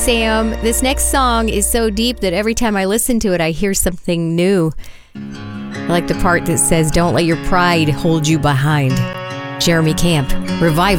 Sam, this next song is so deep that every time I listen to it, I hear something new. I like the part that says, "Don't let your pride hold you behind." Jeremy Camp, Revival.